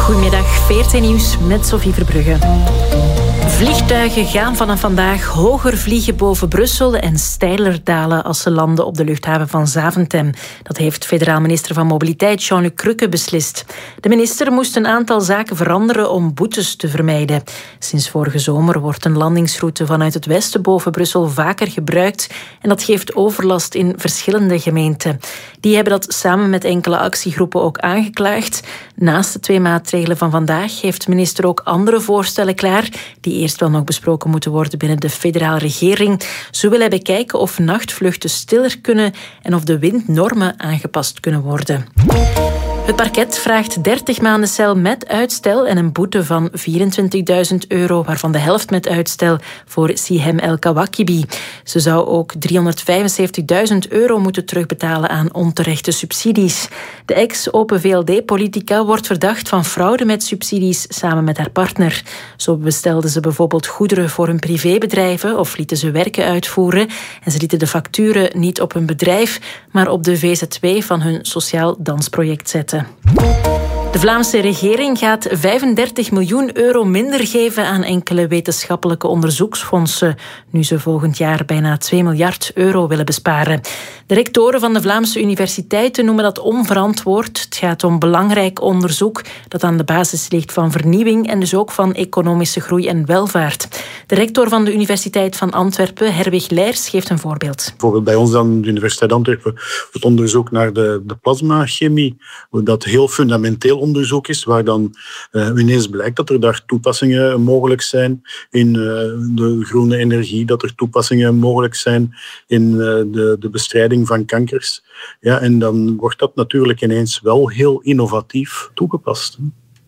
Goedemiddag, VRT Nieuws met Sophie Verbrugge. Vliegtuigen gaan vanaf vandaag hoger vliegen boven Brussel en steiler dalen als ze landen op de luchthaven van Zaventem. Dat heeft federaal minister van Mobiliteit Jean-Luc Crukke beslist. De minister moest een aantal zaken veranderen om boetes te vermijden. Sinds vorige zomer wordt een landingsroute vanuit het westen boven Brussel vaker gebruikt en dat geeft overlast in verschillende gemeenten. Die hebben dat samen met enkele actiegroepen ook aangeklaagd. Naast de 2 maatregelen van vandaag heeft de minister ook andere voorstellen klaar die eerst wel nog besproken moeten worden binnen de federale regering. Zo wil hij bekijken of nachtvluchten stiller kunnen en of de windnormen aangepast kunnen worden. Het parket vraagt 30 maanden cel met uitstel en een boete van €24.000, waarvan de helft met uitstel voor Sihem El Kawakibi. Ze zou ook €375.000 moeten terugbetalen aan onterechte subsidies. De ex-Open VLD-politica wordt verdacht van fraude met subsidies samen met haar partner. Zo bestelden ze bijvoorbeeld goederen voor hun privébedrijven of lieten ze werken uitvoeren en ze lieten de facturen niet op hun bedrijf, maar op de VZW van hun sociaal dansproject zetten. De Vlaamse regering gaat €35 miljoen minder geven aan enkele wetenschappelijke onderzoeksfondsen, nu ze volgend jaar bijna €2 miljard willen besparen. De rectoren van de Vlaamse universiteiten noemen dat onverantwoord. Het gaat om belangrijk onderzoek dat aan de basis ligt van vernieuwing en dus ook van economische groei en welvaart. De rector van de Universiteit van Antwerpen, Herwig Leijers, geeft een voorbeeld. Bijvoorbeeld bij ons aan de Universiteit Antwerpen het onderzoek naar de plasmachemie, dat heel fundamenteel onderzoek is, waar dan ineens blijkt dat er daar toepassingen mogelijk zijn in de groene energie, dat er toepassingen mogelijk zijn in de bestrijding van kankers. Ja, en dan wordt dat natuurlijk ineens wel heel innovatief toegepast.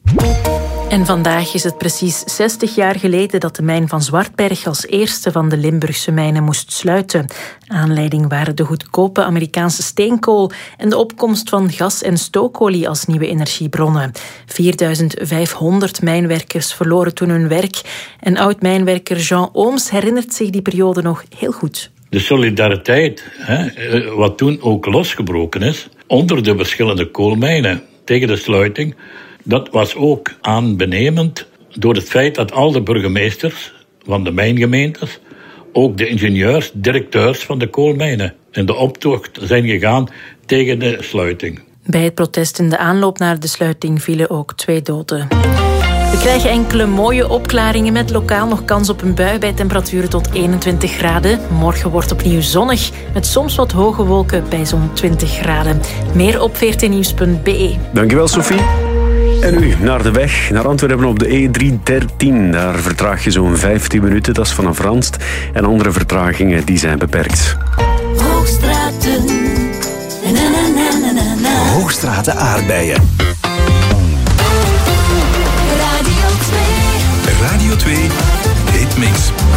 En vandaag is het precies 60 jaar geleden dat de mijn van Zwartberg als eerste van de Limburgse mijnen moest sluiten. Aanleiding waren de goedkope Amerikaanse steenkool en de opkomst van gas- en stookolie als nieuwe energiebronnen. 4.500 mijnwerkers verloren toen hun werk. En oud-mijnwerker Jean Ooms herinnert zich die periode nog heel goed. De solidariteit, wat toen ook losgebroken is, onder de verschillende koolmijnen tegen de sluiting, dat was ook aanbenemend door het feit dat al de burgemeesters van de mijngemeentes, ook de ingenieurs, directeurs van de koolmijnen, in de optocht zijn gegaan tegen de sluiting. Bij het protest in de aanloop naar de sluiting vielen ook 2 doden. We krijgen enkele mooie opklaringen met lokaal nog kans op een bui bij temperaturen tot 21 graden. Morgen wordt opnieuw zonnig met soms wat hoge wolken bij zo'n 20 graden. Meer op vrtnieuws.be. Dankjewel, Sophie. En nu naar de weg naar Antwerpen op de E313. Daar vertraag je zo'n 15 minuten, dat is vanaf Ranst. En andere vertragingen die zijn beperkt. Hoogstraten. Hoogstraten aardbeien. Radio 2 Hitmix.